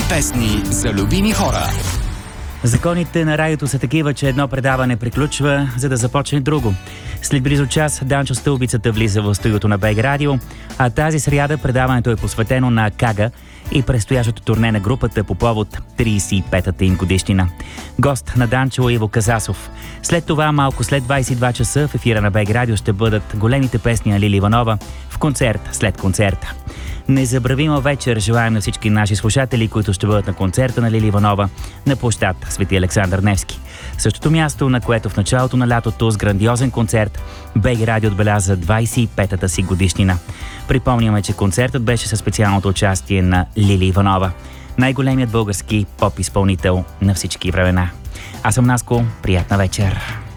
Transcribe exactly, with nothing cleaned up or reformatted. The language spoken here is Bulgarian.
Песни за любими хора. Законите на радиото са такива, че едно предаване приключва, за да започне друго. След близо час Данчо Стълбицата влиза в студиото на БГ Радио, а тази сряда предаването е посветено на Кага и предстоящото турне на групата по повод тридесет и петата им годишнина. Гост на Данчо е Иво Казасов. След това, малко след двадесет и два часа в ефира на БГ Радио ще бъдат големите песни на Лили Иванова в концерт след концерта. Незабравима вечер желаем на всички наши слушатели, които ще бъдат на концерта на Лили Иванова на площад Свети Александър Невски. Същото място, на което в началото на лятото с грандиозен концерт БГ Радио отбеляза двадесет и петата си годишнина. Припомняме, че концертът беше със специалното участие на Лили Иванова, най-големият български поп-изпълнител на всички времена. Аз съм Наско, приятна вечер!